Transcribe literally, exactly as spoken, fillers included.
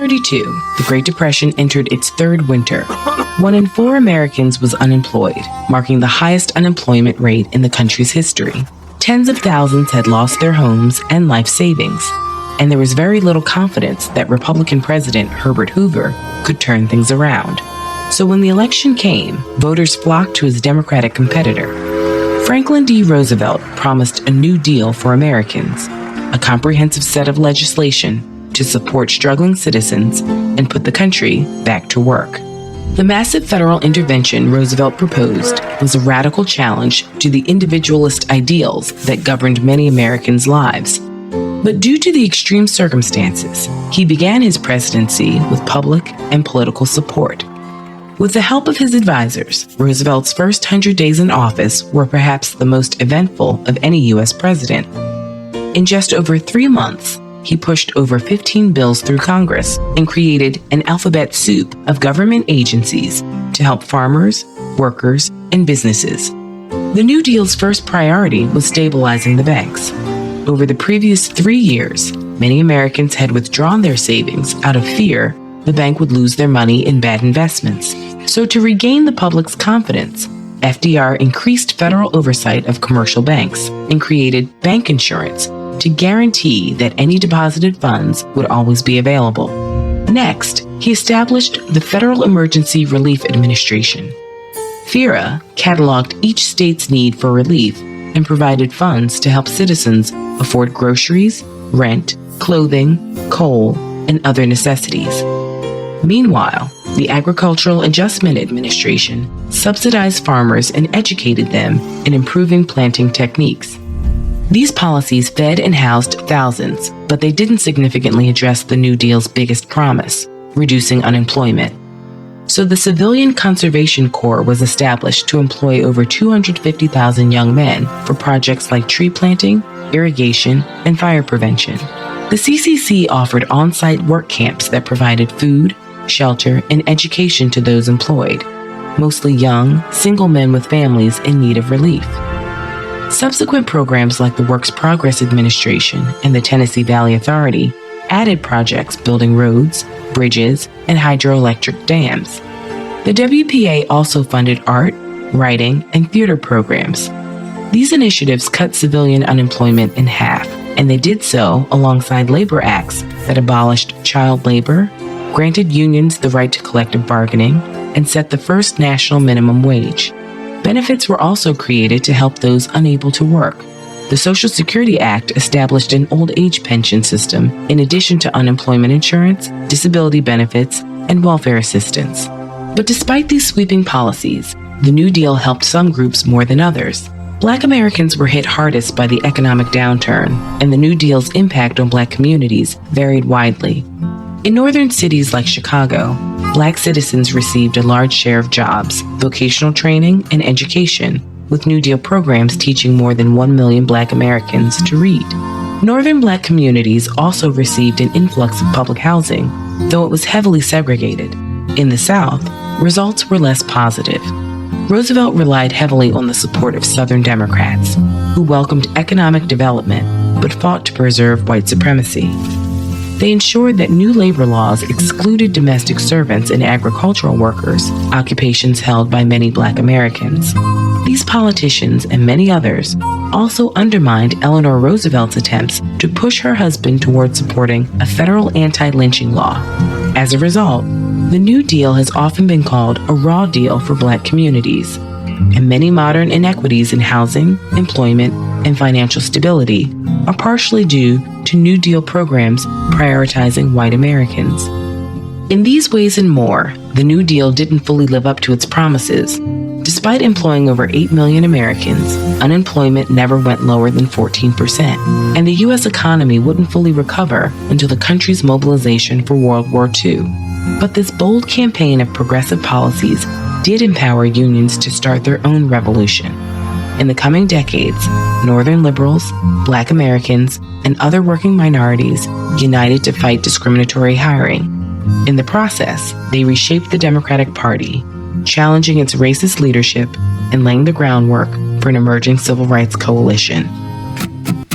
thirty-two, the Great Depression entered its third winter. One in four Americans was unemployed, marking the highest unemployment rate in the country's history. Tens of thousands had lost their homes and life savings, and there was very little confidence that Republican President Herbert Hoover could turn things around. So when the election came, voters flocked to his Democratic competitor. Franklin D. Roosevelt promised a New Deal for Americans, a comprehensive set of legislation to support struggling citizens and put the country back to work. The massive federal intervention Roosevelt proposed was a radical challenge to the individualist ideals that governed many Americans' lives. But due to the extreme circumstances, he began his presidency with public and political support. With the help of his advisors, Roosevelt's first hundred days in office were perhaps the most eventful of any U S president. In just over three months, he pushed over fifteen bills through Congress and created an alphabet soup of government agencies to help farmers, workers, and businesses. The New Deal's first priority was stabilizing the banks. Over the previous three years, many Americans had withdrawn their savings out of fear the bank would lose their money in bad investments. So to regain the public's confidence, F D R increased federal oversight of commercial banks and created bank insurance to guarantee that any deposited funds would always be available. Next, he established the Federal Emergency Relief Administration. FERA cataloged each state's need for relief and provided funds to help citizens afford groceries, rent, clothing, coal, and other necessities. Meanwhile, the Agricultural Adjustment Administration subsidized farmers and educated them in improving planting techniques. These policies fed and housed thousands, but they didn't significantly address the New Deal's biggest promise, reducing unemployment. So the Civilian Conservation Corps was established to employ over two hundred fifty thousand young men for projects like tree planting, irrigation, and fire prevention. The C C C offered on-site work camps that provided food, shelter, and education to those employed, mostly young, single men with families in need of relief. Subsequent programs like the Works Progress Administration and the Tennessee Valley Authority added projects building roads, bridges, and hydroelectric dams. The W P A also funded art, writing, and theater programs. These initiatives cut civilian unemployment in half, and they did so alongside labor acts that abolished child labor, granted unions the right to collective bargaining, and set the first national minimum wage. Benefits were also created to help those unable to work. The Social Security Act established an old age pension system in addition to unemployment insurance, disability benefits, and welfare assistance. But despite these sweeping policies, the New Deal helped some groups more than others. Black Americans were hit hardest by the economic downturn, and the New Deal's impact on Black communities varied widely. In northern cities like Chicago, Black citizens received a large share of jobs, vocational training, and education, with New Deal programs teaching more than one million Black Americans to read. Northern Black communities also received an influx of public housing, though it was heavily segregated. In the South, results were less positive. Roosevelt relied heavily on the support of Southern Democrats, who welcomed economic development but fought to preserve white supremacy. They ensured that new labor laws excluded domestic servants and agricultural workers, occupations held by many Black Americans. These politicians and many others also undermined Eleanor Roosevelt's attempts to push her husband toward supporting a federal anti-lynching law. As a result, the New Deal has often been called a raw deal for Black communities, and many modern inequities in housing, employment, and financial stability are partially due to New Deal programs prioritizing white Americans. In these ways and more, the New Deal didn't fully live up to its promises. Despite employing over eight million Americans, unemployment never went lower than fourteen percent, and the U S economy wouldn't fully recover until the country's mobilization for World War Two. But this bold campaign of progressive policies did empower unions to start their own revolution. In the coming decades, Northern liberals, Black Americans, and other working minorities united to fight discriminatory hiring. In the process, they reshaped the Democratic Party, challenging its racist leadership and laying the groundwork for an emerging civil rights coalition.